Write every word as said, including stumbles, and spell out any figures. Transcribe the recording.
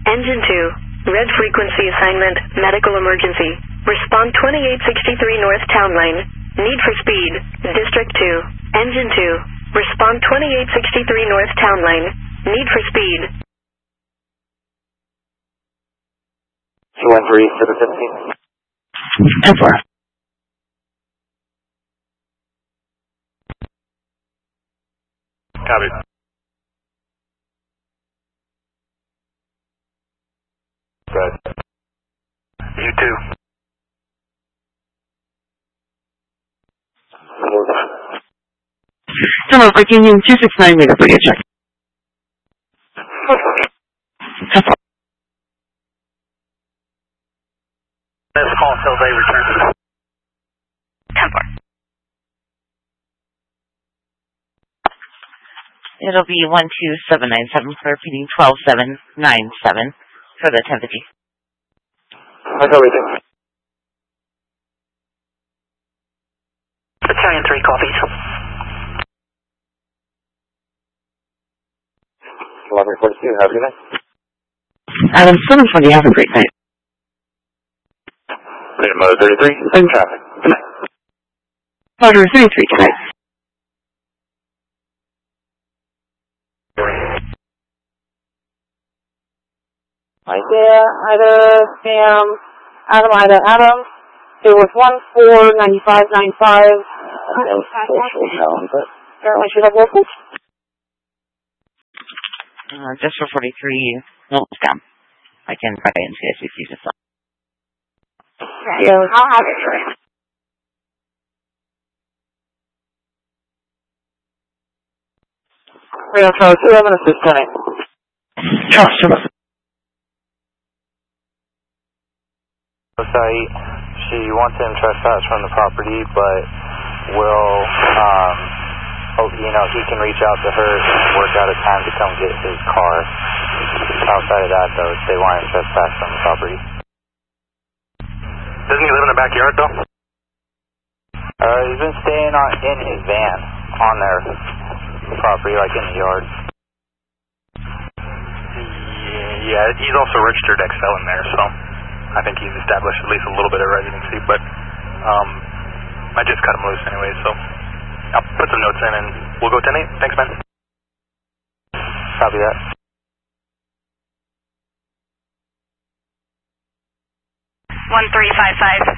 Engine two, red frequency assignment, medical emergency. Respond twenty-eight sixty-three North Town Line. Need for speed, District two. Engine two, respond twenty-eight sixty-three North Town Line. Need for speed. two one three, seven fifteen. ten four. Copy. Good. You too. Hello, Break Union two six nine, made up for your check. ten four. This call until they return. ten four. It'll be one two seven nine seven for repeating twelve seven nine seven for the ten fifty. That's everything. Battalion three copies. eleven forty-two, have a good night. Adam seven twenty, have a great night. Motor thirty-three, in traffic. Good night. Motor thirty-three, good night. Idea, Ida, Sam, Adam, Ida, Adam. It was one four ninety five nine five. Apparently should have local. Uh, just for forty-three, no, it's down. I can try and see if you can stop. Yeah, I'll have it for you. Real Charles, two eleven assist tonight. Charles, Charles. Site, she wants him trespass from the property, but will, um, hope, you know, he can reach out to her and work out a time to come get his car. Outside of that, though, they want him trespass from the property. Doesn't he live in the backyard, though? Uh, he's been staying on, in his van, on their property, like in the yard. Yeah, he's also registered X L in there, so I think he's established at least a little bit of residency, but um, I just cut him loose anyway, so I'll put some notes in and we'll go ten eight. Thanks, man. Copy that. one three five five.